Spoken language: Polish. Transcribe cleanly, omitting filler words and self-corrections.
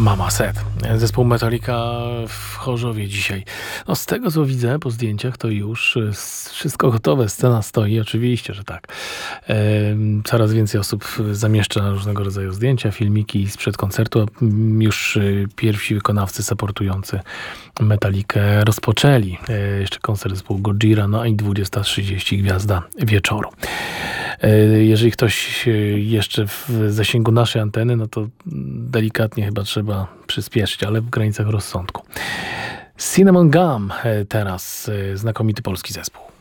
Mama Set. Zespół Metallica w Chorzowie dzisiaj. No z tego co widzę po zdjęciach, to już wszystko gotowe, scena stoi, oczywiście, że tak. Coraz więcej osób zamieszcza różnego rodzaju zdjęcia, filmiki sprzed koncertu. Już pierwsi wykonawcy supportujący Metallicę rozpoczęli jeszcze koncert zespołu Gojira, no i 20:30 gwiazda wieczoru. Jeżeli ktoś jeszcze w zasięgu naszej anteny, no to delikatnie chyba trzeba przyspieszyć, ale w granicach rozsądku. Cinnamon Gum teraz, znakomity polski zespół.